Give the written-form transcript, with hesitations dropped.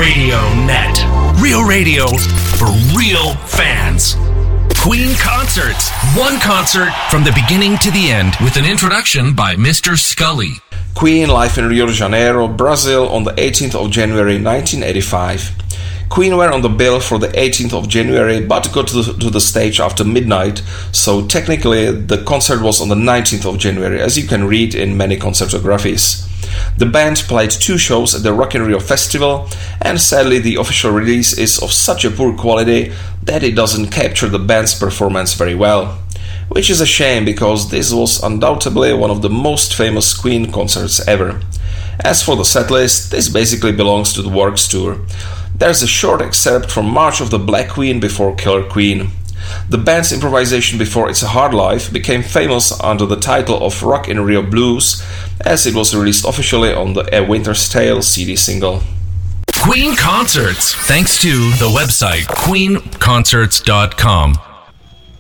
Radio Net. Real radio for real fans. Queen Concerts. One concert from the beginning to the end with an introduction by Mr. Scully. Queen live in Rio de Janeiro, Brazil on the 18th of January 1985. Queen were on the bill for the 18th of January but got to the stage after midnight, so technically the concert was on the 19th of January, as you can read in many concertographies. The band played 2 shows at the Rock in Rio Festival, and sadly the official release is of such a poor quality that it doesn't capture the band's performance very well. Which is a shame, because this was undoubtedly one of the most famous Queen concerts ever. As for the setlist, this basically belongs to the Works tour. There's a short excerpt from March of the Black Queen before Killer Queen. The band's improvisation before It's a Hard Life became famous under the title of Rock in Rio Blues, as it was released officially on the A Winter's Tale CD single. Queen Concerts, thanks to the website queenconcerts.com.